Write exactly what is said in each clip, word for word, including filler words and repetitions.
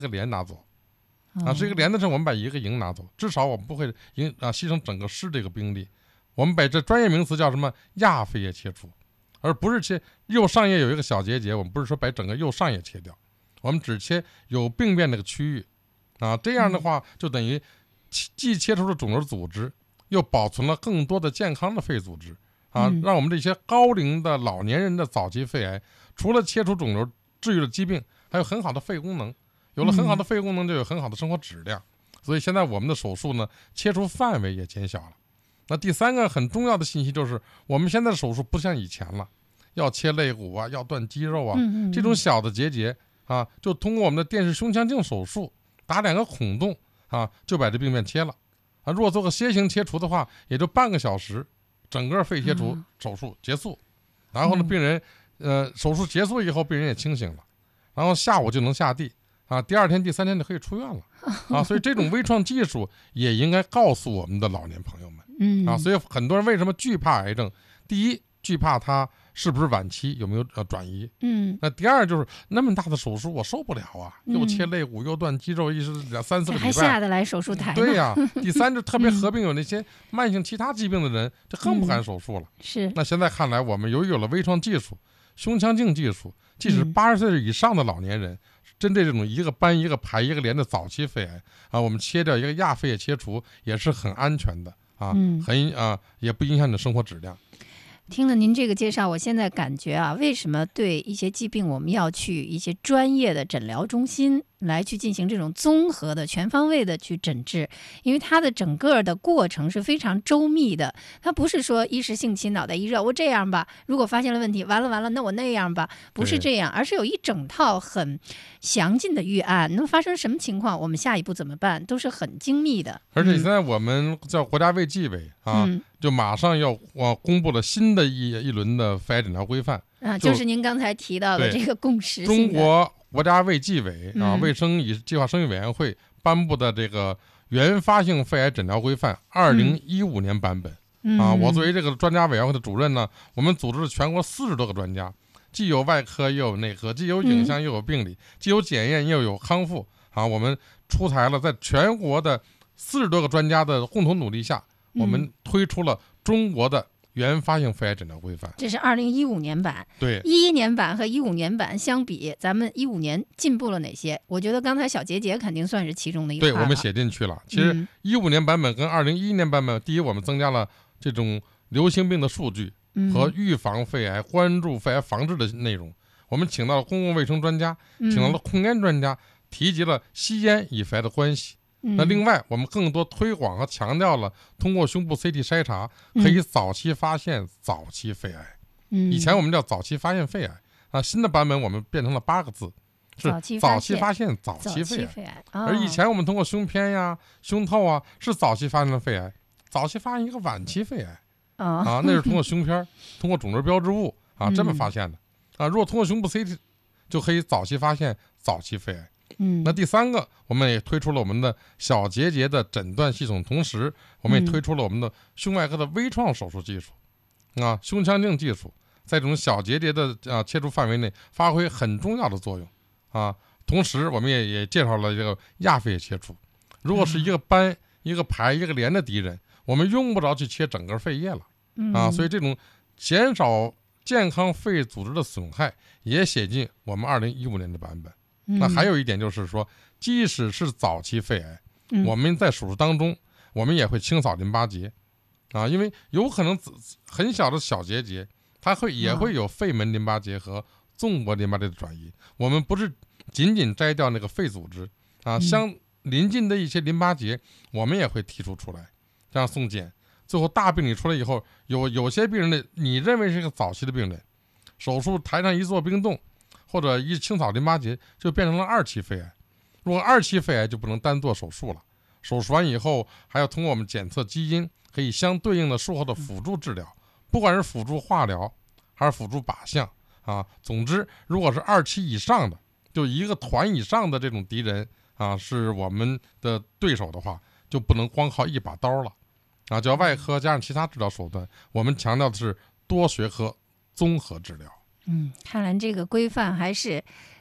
个连拿走啊，是一个连的时候，我们把一个营拿走，至少我们不会营啊牺牲整个师这个兵力。我们把这专业名词叫什么亚肺叶切除，而不是切右上叶有一个小结节，我们不是说把整个右上叶切掉，我们只切有病变那个区域啊，这样的话就等于既切除了肿瘤组织，又保存了更多的健康的肺组织啊，让我们这些高龄的老年人的早期肺癌，除了切除肿瘤治愈了疾病，还有很好的肺功能。有了很好的肺功能，就有很好的生活质量。所以现在我们的手术呢，切除范围也减小了。那第三个很重要的信息就是，我们现在的手术不像以前了，要切肋骨啊，要断肌肉啊，这种小的结节啊，就通过我们的电视胸腔镜手术，打两个孔洞啊，就把这病变切了啊。如果做个楔形切除的话，也就半个小时，整个肺切除手术结束。然后呢，病人呃手术结束以后，病人也清醒了，然后下午就能下地。啊，第二天、第三天就可以出院了啊！所以这种微创技术也应该告诉我们的老年朋友们，嗯啊，所以很多人为什么惧怕癌症？第一，惧怕它是不是晚期，有没有呃转移？嗯，那第二就是那么大的手术我受不了啊，又切肋骨，又断肌肉，一是两三四个礼拜， 还下得来手术台？ 对呀、啊。第三，就特别合并有那些慢性其他疾病的人，这更不敢手术了。 是。 那现在看来，我们由于有了微创技术、胸腔镜技术，即使八十岁以上的老年人。针对这种一个斑一个排一个连的早期肺癌啊，我们切掉一个亚肺叶切除也是很安全的啊，嗯、很啊也不影响你的生活质量。 听了您这个介绍，我现在感觉啊，为什么对一些疾病我们要去一些专业的诊疗中心来去进行这种综合的全方位的去诊治？因为它的整个的过程是非常周密的，它不是说一时兴起脑袋一热，我这样吧，如果发现了问题，完了完了，那我那样吧，不是这样，而是有一整套很详尽的预案，能发生什么情况，我们下一步怎么办，都是很精密的。 而且现在我们叫国家卫计委啊。嗯就马上要我公布了新的一一轮的肺癌诊疗规范啊，就是您刚才提到的这个共识性的中国国家卫计委啊、嗯、卫生与计划生育委员会颁布的这个原发性肺癌诊疗规范二零一五年版本、嗯、啊，我作为这个专家委员会的主任呢，我们组织了全国四十多个专家，既有外科又有内科，既有影像又有病理、嗯、既有检验又有康复啊，我们出台了在全国的四十多个专家的共同努力下。我们推出了中国的原发性肺癌诊疗规范， 这是二零一五年版。 对， 一一年版和一五年版相比，咱们一五年进步了哪些？我觉得刚才小结节肯定算是其中的一块。 对，我们写进去了。其实一五年版本跟二零一一年版本，嗯、第一，我们增加了这种流行病的数据和预防肺癌、关注肺癌防治的内容。我们请到了公共卫生专家，请到了控烟专家，提及了吸烟与肺癌的关系。那另外，我们更多推广和强调了通过胸部 C T 筛查可以早期发现早期肺癌。嗯，以前我们叫早期发现肺癌啊，新的版本我们变成了八个字，是早期发现早期肺癌。 哦、 而以前我们通过胸片呀、胸透啊，是早期发现了肺癌，早期发现一个晚期肺癌。 哦、 啊，那是通过胸片、通过肿瘤标志物啊这么发现的。啊，如果通过胸部 C T， 就可以早期发现早期肺癌。 嗯， 那第三个，我们也推出了我们的小结节的诊断系统，同时我们也推出了我们的胸外科的微创手术技术，啊，胸腔镜技术在这种小结节的啊切除范围内发挥很重要的作用，啊，同时我们也也介绍了这个亚肺叶切除，如果是一个斑、一个排、一个连的敌人，我们用不着去切整个肺叶了，啊，所以这种减少健康肺组织的损害也写进我们二零一五年的版本。那还有一点就是说，即使是早期肺癌，嗯、我们在手术当中，我们也会清扫淋巴结，啊，因为有可能很小的小结节，它会也会有肺门淋巴结和纵膜淋巴结的转移。我们不是仅仅摘掉那个肺组织啊，相邻近的一些淋巴结，我们也会提出出来，这样送检。最后大病理出来以后，有有些病人的你认为是一个早期的病人，手术台上一做冰冻。或者一清扫淋巴结就变成了二期肺癌，如果二期肺癌就不能单做手术了，手术完以后还要通过我们检测基因，可以相对应的术后的辅助治疗，不管是辅助化疗还是辅助靶向啊，总之如果是二期以上的，就一个团以上的这种敌人啊是我们的对手的话，就不能光靠一把刀了啊，叫外科加上其他治疗手段，我们强调的是多学科综合治疗。 嗯，看来这个规范还是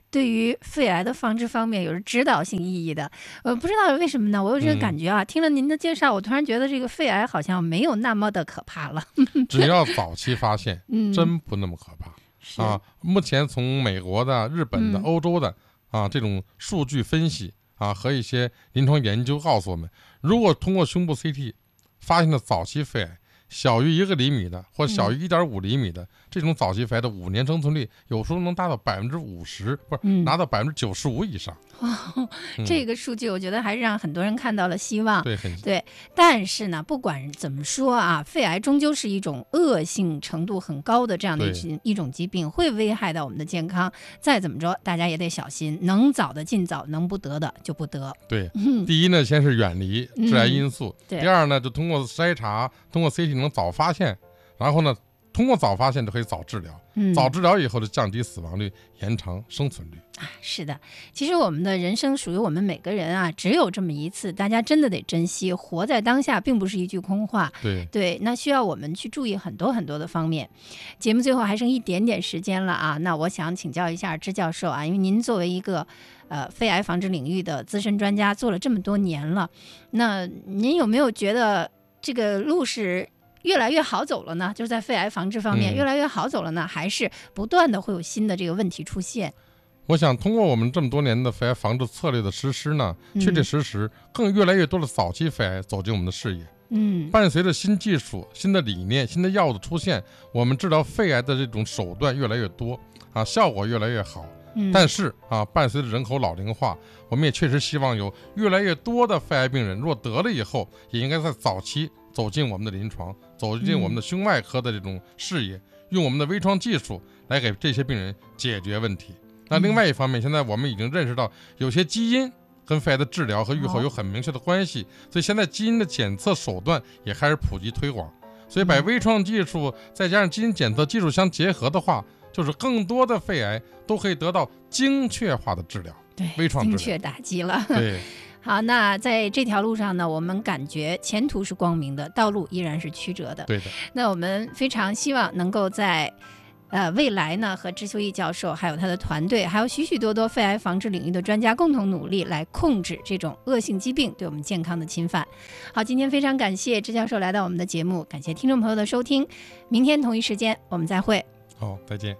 对于肺癌的防治方面有着指导性意义的。呃，不知道为什么呢？我有这个感觉啊，嗯、听了您的介绍，我突然觉得这个肺癌好像没有那么的可怕了。 只要早期发现， 嗯、 真不那么可怕。啊，目前从美国的、日本的、 嗯、 欧洲的啊这种数据分析啊和一些临床研究告诉我们，如果通过胸部 C T 发现的早期肺癌，小于一个厘米的或小于一点五厘米的、嗯、这种早期肺癌的五年生存率，有时候能达到百分之五十，不是、嗯、拿到百分之九十五以上。 哦，这个数据我觉得还是让很多人看到了希望。 对，很对。但是呢，不管怎么说啊，肺癌终究是一种恶性程度很高的这样的一一种疾病，会危害到我们的健康。再怎么着，大家也得小心，能早的尽早，能不得的就不得。 对，嗯、第一呢，先是远离致癌因素； 嗯、 第二呢，就通过筛查，通过 C T 能早发现，然后呢，通过早发现就可以早治疗。嗯、早治疗以后就降低死亡率，延长生存率。 啊，是的，其实我们的人生属于我们每个人啊，只有这么一次，大家真的得珍惜，活在当下并不是一句空话。 对对，那需要我们去注意很多很多的方面。节目最后还剩一点点时间了啊，那我想请教一下支教授啊，因为您作为一个呃肺癌防治领域的资深专家，做了这么多年了，那您有没有觉得这个路是越来越好走了呢？就是在肺癌防治方面、嗯、越来越好走了呢，还是不断的会有新的这个问题出现？ 我想通过我们这么多年的肺癌防治策略的实施呢，确确实实更越来越多的早期肺癌走进我们的视野。 嗯， 伴随着新技术、新的理念、新的药物的出现，我们治疗肺癌的这种手段越来越多啊，效果越来越好。 嗯、 但是啊，伴随着人口老龄化，我们也确实希望有越来越多的肺癌病人，若得了以后，也应该在早期走进我们的临床，走进我们的胸外科的这种视野，嗯、用我们的微创技术来给这些病人解决问题。那另外一方面，现在我们已经认识到有些基因跟肺癌的治疗和预后有很明确的关系，所以现在基因的检测手段也开始普及推广。所以把微创技术再加上基因检测技术相结合的话，就是更多的肺癌都可以得到精确化的治疗。 对， 微创治疗精确打击了。 对。 好，那在这条路上呢，我们感觉前途是光明的，道路依然是曲折的。 对的。 那我们非常希望能够在呃，未来呢，和支修义教授还有他的团队，还有许许多多肺癌防治领域的专家共同努力，来控制这种恶性疾病对我们健康的侵犯。好，今天非常感谢支教授来到我们的节目，感谢听众朋友的收听，明天同一时间我们再会。 好，再见。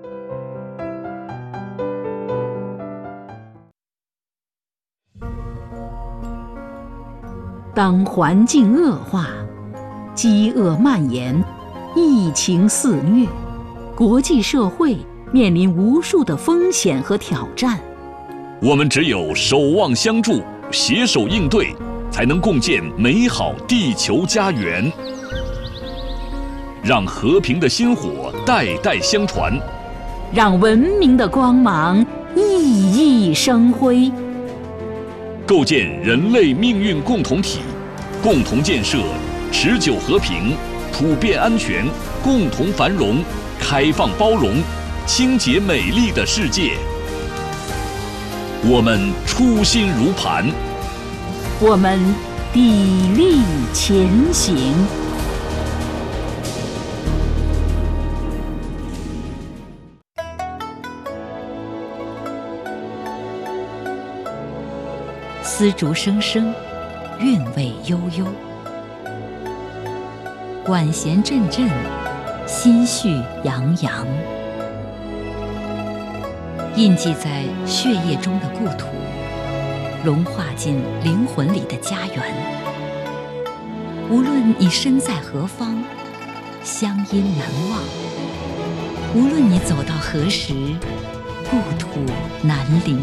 当环境恶化，饥饿蔓延，疫情肆虐，国际社会面临无数的风险和挑战， 我们只有守望相助，携手应对，才能共建美好地球家园。让和平的薪火代代相传， 让文明的光芒熠熠生辉， 构建人类命运共同体，共同建设持久和平、普遍安全、共同繁荣、开放包容、清洁美丽的世界。我们初心如磐， 我们砥砺前行。丝竹声声，韵味悠悠，管弦阵阵，心绪洋洋，印记在血液中的故土，融化进灵魂里的家园。无论你身在何方，乡音难忘；无论你走到何时，故土难离。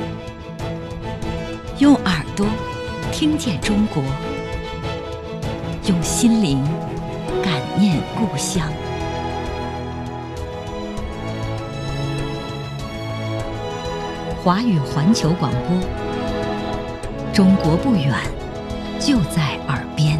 用耳朵听见中国，用心灵感念故乡。华语环球广播，中国不远，就在耳边。